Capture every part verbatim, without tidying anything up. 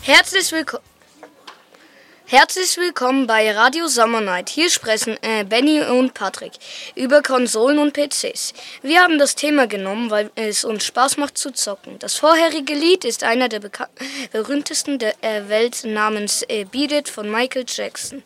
Herzlich willkommen. Herzlich willkommen bei Radio Summer Night. Hier sprechen äh, Benny und Patrick über Konsolen und P Cs. Wir haben das Thema genommen, weil es uns Spaß macht zu zocken. Das vorherige Lied ist einer der beka- berühmtesten der äh, Welt namens äh, Beat It von Michael Jackson.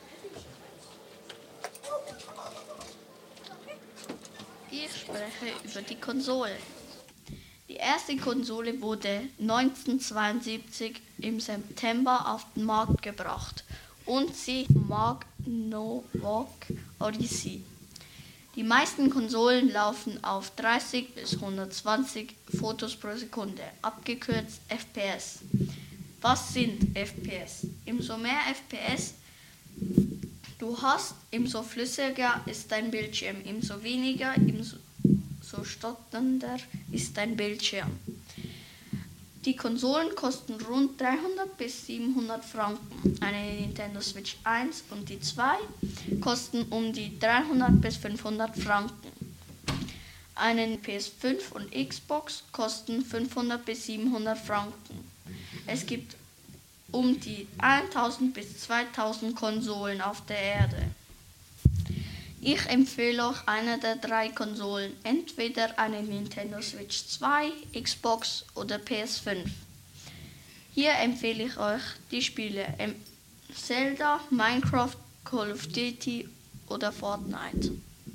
Ich spreche über die Konsole. Die erste Konsole wurde neunzehnhundertzweiundsiebzig im September auf den Markt gebracht und sie Magnavox Odyssey. Die meisten Konsolen laufen auf dreißig bis hundertzwanzig Fotos pro Sekunde, abgekürzt F P S. Was sind F P S? Umso mehr F P S du hast, umso flüssiger ist dein Bildschirm, umso weniger, umso so stotternder ist dein Bildschirm. Die Konsolen kosten rund dreihundert bis siebenhundert Franken. Eine Nintendo Switch eins und die zwei kosten um die dreihundert bis fünfhundert Franken. Eine P S fünf und Xbox kosten fünfhundert bis siebenhundert Franken. Es gibt um die tausend bis zweitausend Konsolen auf der Erde. Ich empfehle euch eine der drei Konsolen, entweder eine Nintendo Switch zwei, Xbox oder P S fünf. Hier empfehle ich euch die Spiele Zelda, Minecraft, Call of Duty oder Fortnite.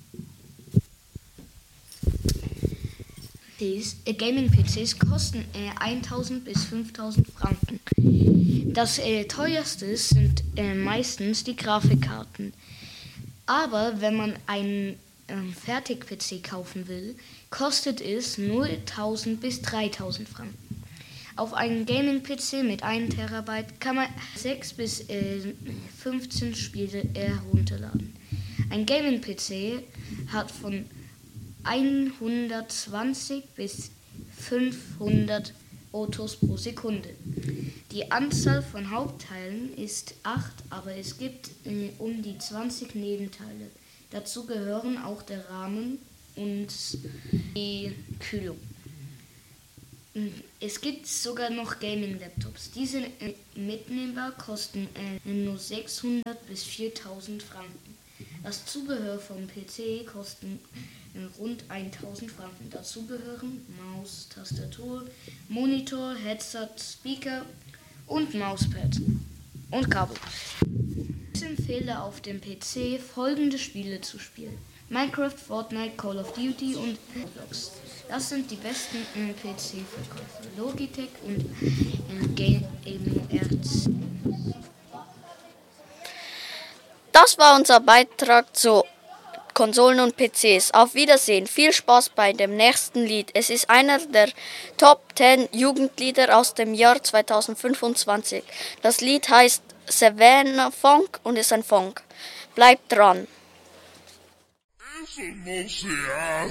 Gaming-P Cs kosten äh, tausend bis fünftausend Franken. Das äh, teuerste sind äh, meistens die Grafikkarten. Aber wenn man einen ähm, Fertig-P C kaufen will, kostet es nur tausend bis dreitausend Franken. Auf einen Gaming-P C mit einem Terabyte kann man sechs bis fünfzehn Spiele herunterladen. Ein Gaming-P C hat von hundertzwanzig bis fünfhundert Fotos pro Sekunde. Die Anzahl von Hauptteilen ist acht, aber es gibt äh, um die zwanzig Nebenteile. Dazu gehören auch der Rahmen und die Kühlung. Es gibt sogar noch Gaming-Laptops. Diese äh, mitnehmbar kosten äh, nur sechshundert bis viertausend Franken. Das Zubehör vom P C kostet rund tausend Franken. Dazu gehören Maus, Tastatur, Monitor, Headset, Speaker und Mauspad und Kabel. Ich empfehle auf dem P C folgende Spiele zu spielen: Minecraft, Fortnite, Call of Duty und Roblox. Das sind die besten äh, P C-Verkäufer. Logitech und äh, Gaming Erz. Das war unser Beitrag zu Konsolen und P Cs. Auf Wiedersehen. Viel Spaß bei dem nächsten Lied. Es ist einer der Top zehn Jugendlieder aus dem Jahr zweitausendfünfundzwanzig. Das Lied heißt Savannah Funk und ist ein Funk. Bleibt dran.